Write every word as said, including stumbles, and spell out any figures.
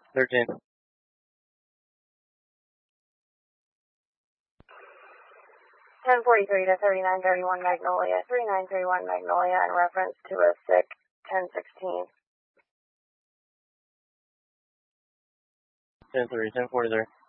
thirteen. ten forty-three to thirty-nine thirty-one Magnolia, thirty-nine thirty-one Magnolia in reference to a sick ten sixteen. ten three, ten forty-three.